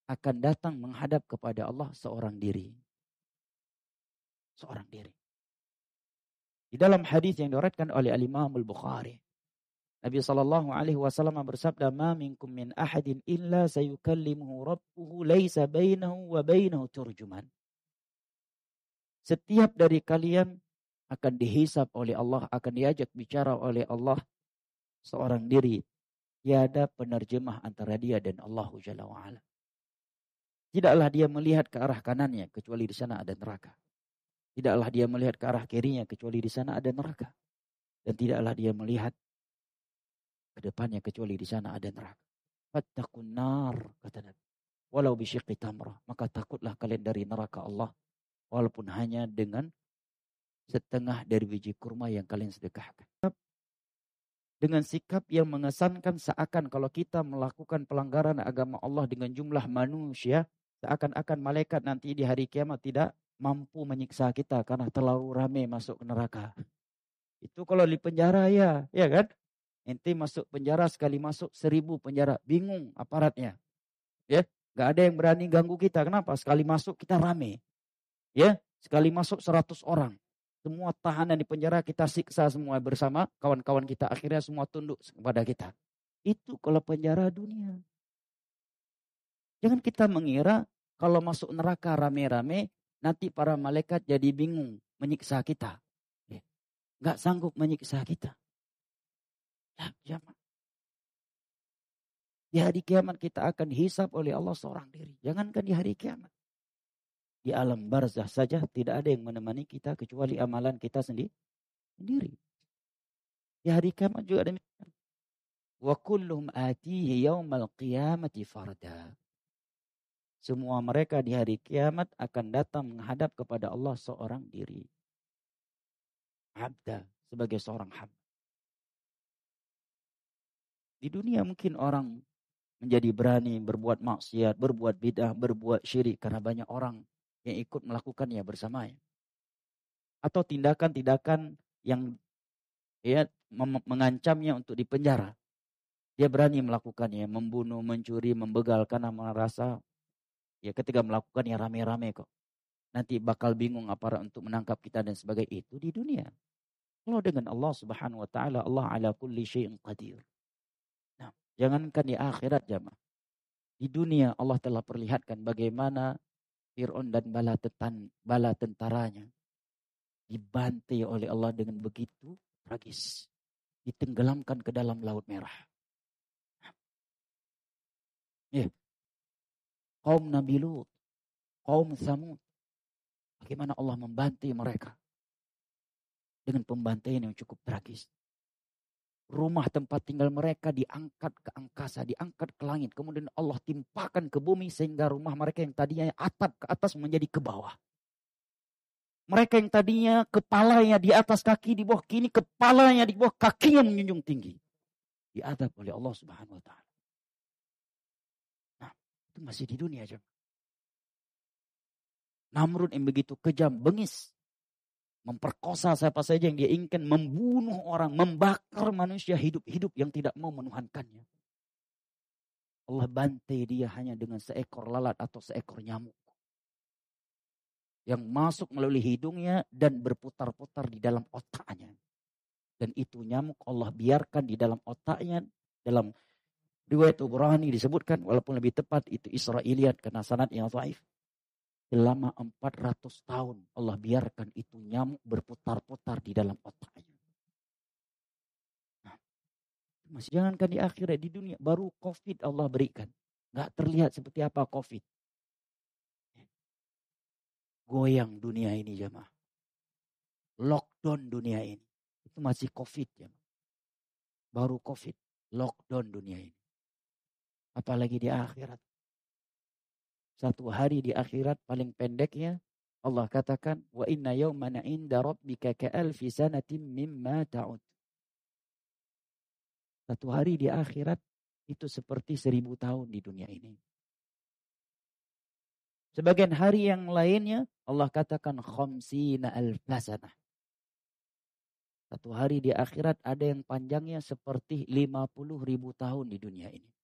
akan datang menghadap kepada Allah seorang diri. Seorang diri. Di dalam hadis yang diriwayatkan oleh Al-Imam Al-Bukhari, Nabi SAW bersabda, "Ma minkum min ahadin illa sayukallimuhu rabbuhu laisa bainahu wa bainahu turjuman." Setiap dari kalian akan dihisab oleh Allah, akan diajak bicara oleh Allah seorang diri. Tiada penerjemah antara dia dan Allah Jalla wa'ala. Tidaklah dia melihat ke arah kanannya kecuali di sana ada neraka. Tidaklah dia melihat ke arah kirinya kecuali di sana ada neraka. Dan tidaklah dia melihat ke depannya kecuali di sana ada neraka. Fattaqun nar, kata Nabi. Walau bisyiqqi tamrah, maka takutlah kalian dari neraka Allah walaupun hanya dengan setengah dari biji kurma yang kalian sedekahkan. Dengan sikap yang mengesankan seakan kalau kita melakukan pelanggaran agama Allah dengan jumlah manusia, seakan-akan malaikat nanti di hari kiamat tidak mampu menyiksa kita karena terlalu ramai masuk ke neraka. Itu kalau di penjara ya kan? Ente masuk penjara sekali masuk 1000 penjara, bingung aparatnya. Ya, nggak ada yang berani ganggu kita. Kenapa? Sekali masuk kita rame. Ya, sekali masuk 100 orang. Semua tahanan di penjara kita siksa semua bersama kawan-kawan kita. Akhirnya semua tunduk kepada kita. Itu kalau penjara dunia. Jangan kita mengira kalau masuk neraka rame-rame, nanti para malaikat jadi bingung menyiksa kita. Nggak sanggup menyiksa kita. Ya, di hari kiamat kita akan dihisab oleh Allah seorang diri. Jangankan di hari kiamat. Di alam barzah saja tidak ada yang menemani kita kecuali amalan kita sendiri. Di hari kiamat juga demikian. Wa kulluhum atihi yaumal qiyamati farda. Semua mereka di hari kiamat akan datang menghadap kepada Allah seorang diri. Abda, sebagai seorang hamba. Di dunia mungkin orang menjadi berani berbuat maksiat, berbuat bid'ah, berbuat syirik karena banyak orang yang ikut melakukannya bersamanya. Atau tindakan-tindakan yang mengancamnya untuk dipenjara. Dia berani melakukannya, membunuh, mencuri, membegal karena merasa ketika melakukannya rame-rame kok. Nanti bakal bingung aparat untuk menangkap kita dan sebagainya. Itu di dunia. Kalau dengan Allah Subhanahu wa taala, Allah ala kulli syai'in qadir. Nah, jangankan di akhirat jamaah. Di dunia Allah telah perlihatkan bagaimana Fir'aun dan bala tentaranya dibantai oleh Allah dengan begitu tragis. Ditenggelamkan ke dalam Laut Merah. Kaum Nabi Lut, kaum Tsamud. Bagaimana Allah membantai mereka. Dengan pembantaian yang cukup tragis. Rumah tempat tinggal mereka diangkat ke angkasa, diangkat ke langit. Kemudian Allah timpakan ke bumi sehingga rumah mereka yang tadinya atap ke atas menjadi ke bawah. Mereka yang tadinya kepalanya di atas kaki di bawah, kini kepalanya di bawah kakinya menjunjung tinggi. Diadab oleh Allah Subhanahu wa taala. Nah, itu masih di dunia aja. Namrud yang begitu kejam, bengis. Memperkosa siapa saja yang dia inginkan, membunuh orang, membakar manusia hidup-hidup yang tidak mau menuhankannya. Allah bantai dia hanya dengan seekor lalat atau seekor nyamuk. Yang masuk melalui hidungnya dan berputar-putar di dalam otaknya. Dan itu nyamuk Allah biarkan di dalam otaknya. Dalam riwayat Tabrani disebutkan, walaupun lebih tepat itu Israiliyat karena sanad yang dhaif. Selama 400 tahun Allah biarkan itu nyamuk berputar-putar di dalam otaknya. Nah, masih jangankan di akhirat, di dunia baru COVID Allah berikan. Nggak terlihat seperti apa COVID. Goyang dunia ini jamaah. Lockdown dunia ini. Itu masih COVID jamaah. Baru COVID. Lockdown dunia ini. Apalagi di akhirat. Satu hari di akhirat paling pendeknya Allah katakan wa inna yawman 'inda rabbika ka'alfi sanatin mimma ta'ud. Satu hari di akhirat itu seperti 1000 tahun di dunia ini. Sebagian hari yang lainnya Allah katakan khamsina alfa sanah. Satu hari di akhirat ada yang panjangnya seperti 50.000 tahun di dunia ini.